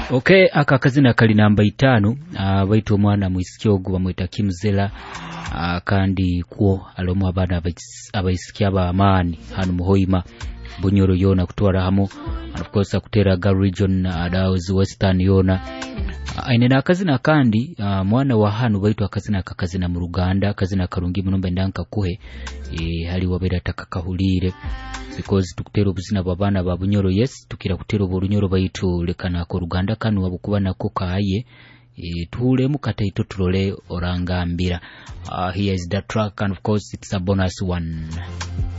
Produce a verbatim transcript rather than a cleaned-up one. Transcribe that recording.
Okay, aka kazina kali namba itanu uh, baitu omwana mwisikyogo bamwita Kimzela uh, kandi kuo alomu abana abaisikia ba amani hanu muhoima Bunyoro yona kutwara hamo and of course akutera Ga region adaozi uh, western yona uh, ainena akazina kandi uh, mwana wa hanu baitu akazina kakazina mu Ruganda akazina karungi munombe ndanka kuhe e, hali wabera takakahulire because tukutero buzina babana ba Bunyoro yes tukira kutero Bunyoro baitu lekana ko Ruganda kanu wabukuba nako kaaye e, tule mukata ito tulole orangambira uh, here is the track and of course it's a bonus one.